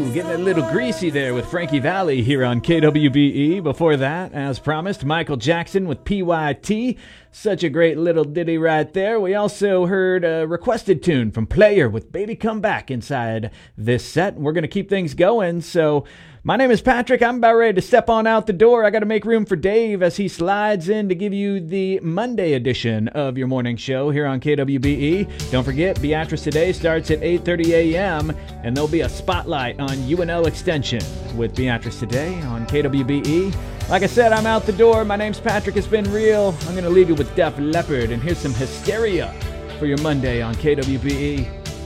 Getting a little greasy there with Frankie Valli here on KWBE. Before that, as promised, Michael Jackson with PYT. Such a great little ditty right there. We also heard a requested tune from Player with Baby Come Back inside this set. We're going to keep things going, so my name is Patrick. I'm about ready to step on out the door. I got to make room for Dave as he slides in to give you the Monday edition of your morning show here on KWBE. Don't forget, Beatrice Today starts at 8:30 a.m., and there'll be a spotlight on UNL Extension with Beatrice Today on KWBE. Like I said, I'm out the door. My name's Patrick. It's been real. I'm going to leave you with Def Leppard, and here's some Hysteria for your Monday on KWBE.